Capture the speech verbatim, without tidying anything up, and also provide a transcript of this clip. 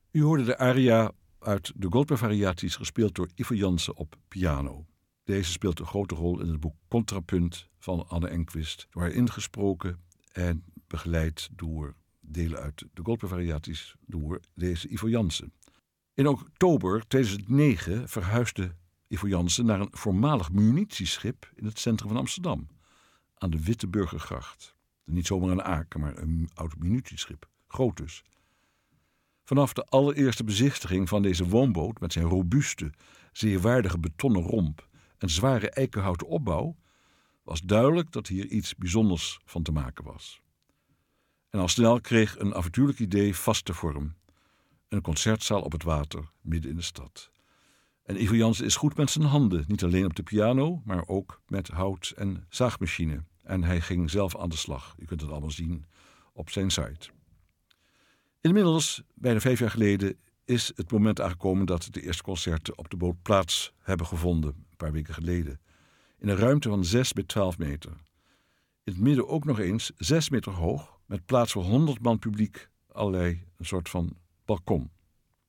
U hoorde de aria uit de Goldberg-variaties gespeeld door Ivo Jansen op piano. Deze speelt een grote rol in het boek Contrapunt van Anne Enquist, door haar ingesproken en begeleid door delen uit de Goldberg-variaties door deze Ivo Jansen. In oktober tweeduizend negen verhuisde Ivo Jansen naar een voormalig munitieschip in het centrum van Amsterdam, aan de Witte Burgergracht. Niet zomaar een aken, maar een oud munitieschip. Groot dus. Vanaf de allereerste bezichtiging van deze woonboot met zijn robuuste, zeer waardige betonnen romp en zware eikenhouten opbouw was duidelijk dat hier iets bijzonders van te maken was. En al snel kreeg een avontuurlijk idee vaste vorm. Een concertzaal op het water, midden in de stad. En Ivo Jansen is goed met zijn handen, niet alleen op de piano, maar ook met hout en zaagmachine. En hij ging zelf aan de slag. U kunt het allemaal zien op zijn site. Inmiddels, bijna vijf jaar geleden, is het moment aangekomen dat de eerste concerten op de boot plaats hebben gevonden, een paar weken geleden. In een ruimte van zes bij twaalf meter. In het midden ook nog eens zes meter hoog, met plaats voor honderd man publiek, allerlei een soort van balkon.